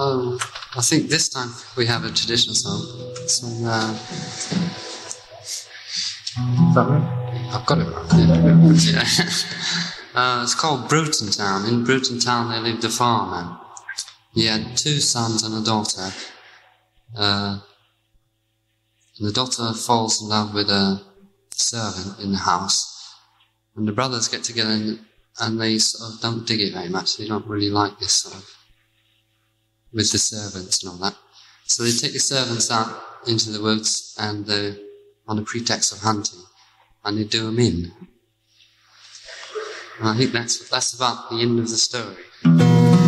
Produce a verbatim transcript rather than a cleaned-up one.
Oh, I think this time we have a traditional song. So, uh, Is that right? I've got it right. Yeah. uh, it's called Bruton Town. In Bruton Town there lived a farmer. He had two sons and a daughter. Uh, and the daughter falls in love with a servant in the house. And the brothers get together and, and they sort of don't dig it very much. They don't really like this sort of with the servants and all that. So they take the servants out into the woods and uh, on the pretext of hunting, and they do them in. And I think that's that's about the end of the story.